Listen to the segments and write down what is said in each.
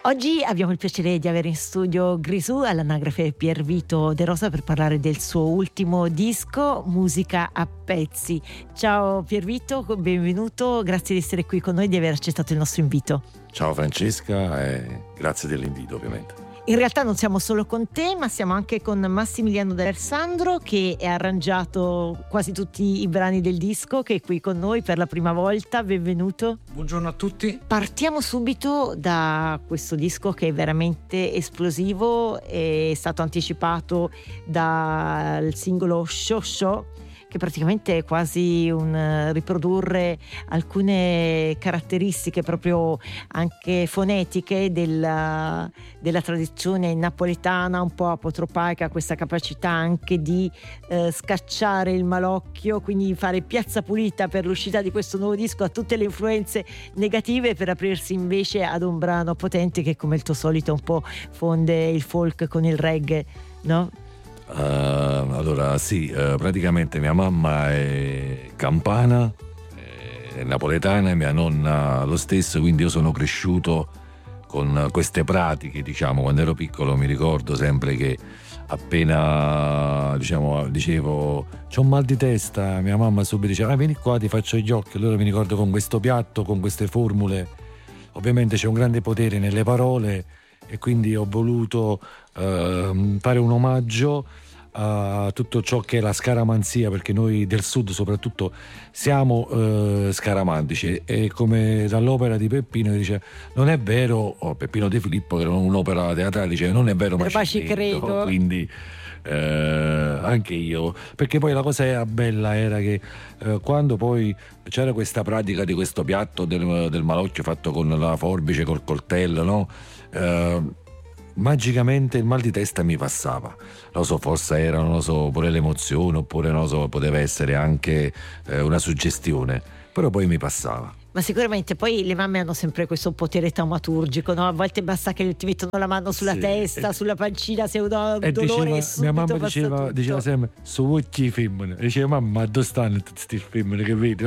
Oggi abbiamo il piacere di avere in studio Grisù, all'anagrafe Piervito De Rosa, per parlare del suo ultimo disco, Musica a pezzi. Ciao Piervito, benvenuto, grazie di essere qui con noi e di aver accettato il nostro invito. Ciao Francesca e grazie dell'invito, ovviamente. In realtà non siamo solo con te, ma siamo anche con Massimiliano D'Alessandro, che ha arrangiato quasi tutti i brani del disco, che è qui con noi per la prima volta. Benvenuto. Buongiorno a tutti. Partiamo subito da questo disco che è veramente esplosivo, è stato anticipato dal singolo Show Show, che praticamente è quasi un riprodurre alcune caratteristiche proprio anche fonetiche della tradizione napoletana, un po' apotropaica, questa capacità anche di scacciare il malocchio, quindi fare piazza pulita per l'uscita di questo nuovo disco a tutte le influenze negative, per aprirsi invece ad un brano potente che, come il tuo solito, un po' fonde il folk con il reggae, no? Allora sì, praticamente mia mamma è campana, è napoletana, e mia nonna lo stesso, quindi io sono cresciuto con queste pratiche. Diciamo, quando ero piccolo mi ricordo sempre che appena dicevo c'ho un mal di testa, mia mamma subito diceva vieni qua, ti faccio gli occhi. Allora mi ricordo, con questo piatto, con queste formule, ovviamente c'è un grande potere nelle parole, e quindi ho voluto fare un omaggio a tutto ciò che è la scaramanzia, perché noi del sud soprattutto siamo scaramantici, e come dall'opera di Peppino dice non è vero, Peppino De Filippo, che era un'opera teatrale, dice non è vero ma ci credo. Quindi anche io, perché poi la cosa bella era che quando poi c'era questa pratica di questo piatto del malocchio fatto con la forbice, col coltello, no? Magicamente il mal di testa mi passava. Non so, forse era, non lo so, pure l'emozione, oppure non lo so, poteva essere anche una suggestione, però poi mi passava. Ma sicuramente poi le mamme hanno sempre questo potere taumaturgico, no? A volte basta che ti mettono la mano sulla testa, sulla pancina, se uno dolore, e mia mamma diceva sempre su occhi femmine, diceva mamma dove stanno tutti questi femmine che vedi?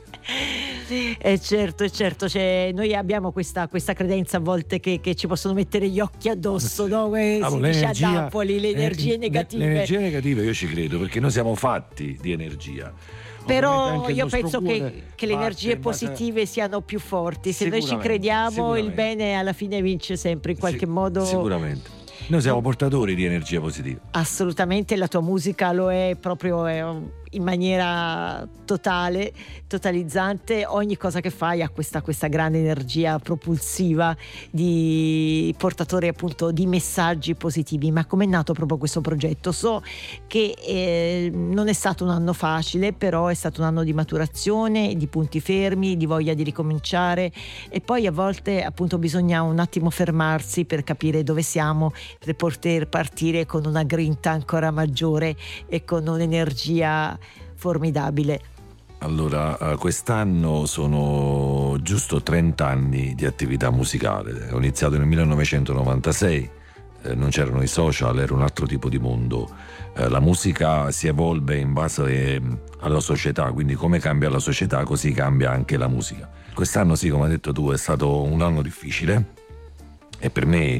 Certo, cioè, noi abbiamo questa credenza a volte che ci possono mettere gli occhi addosso, no? Si dice a Napoli, le energie negative. Le energie negative io ci credo, perché noi siamo fatti di energia. Però io penso che le energie positive siano più forti. Se noi ci crediamo, il bene alla fine vince sempre, in qualche modo. Sicuramente. Noi siamo portatori di energia positiva. Assolutamente, la tua musica lo è proprio in maniera totale, totalizzante. Ogni cosa che fai ha questa grande energia propulsiva, di portatore appunto di messaggi positivi. Ma com'è nato proprio questo progetto? So che non è stato un anno facile, però è stato un anno di maturazione, di punti fermi, di voglia di ricominciare, e poi a volte appunto bisogna un attimo fermarsi per capire dove siamo, per poter partire con una grinta ancora maggiore e con un'energia formidabile. Allora, quest'anno sono giusto 30 anni di attività musicale. Ho iniziato nel 1996, non c'erano i social, era un altro tipo di mondo. La musica si evolve in base alla società, quindi come cambia la società così cambia anche la musica. Quest'anno sì, come hai detto tu, è stato un anno difficile, e per me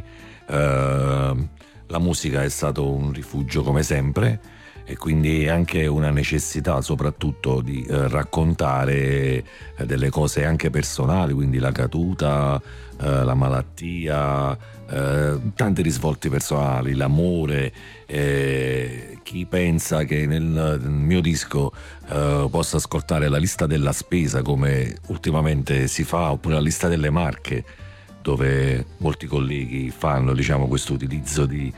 la musica è stato un rifugio come sempre, e quindi anche una necessità soprattutto di raccontare delle cose anche personali, quindi la caduta, la malattia, tanti risvolti personali, l'amore. Chi pensa che nel mio disco possa ascoltare la lista della spesa, come ultimamente si fa, oppure la lista delle marche, dove molti colleghi fanno, diciamo, questo utilizzo di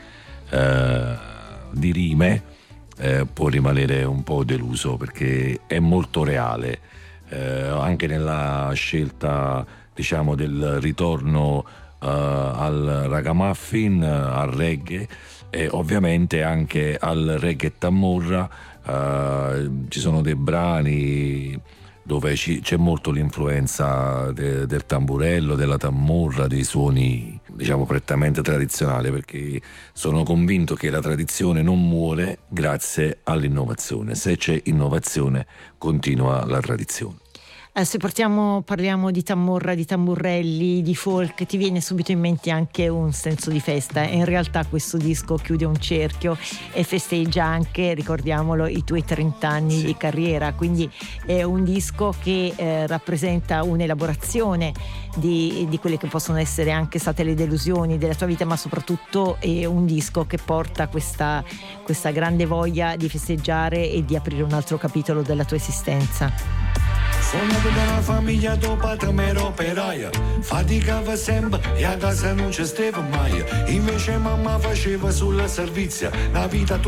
rime, può rimanere un po' deluso, perché è molto reale, anche nella scelta, diciamo, del ritorno al ragamuffin, al reggae, e ovviamente anche al reggae tamurra. Ci sono dei brani dove c'è molto l'influenza del tamburello, della tamurra, dei suoni, diciamo, prettamente tradizionali, perché sono convinto che la tradizione non muore grazie all'innovazione. Se c'è innovazione continua la tradizione. Se parliamo di Tamorra, di tamburelli, di folk, ti viene subito in mente anche un senso di festa. E in realtà questo disco chiude un cerchio e festeggia anche, ricordiamolo, i tuoi 30 anni di carriera. Quindi è un disco che rappresenta un'elaborazione di quelle che possono essere anche state le delusioni della tua vita, ma soprattutto è un disco che porta questa grande voglia di festeggiare e di aprire un altro capitolo della tua esistenza. Sono da una famiglia tuo padre mero operaia, faticava sempre e a casa non ci stava mai. Invece mamma faceva sulla servizia, la vita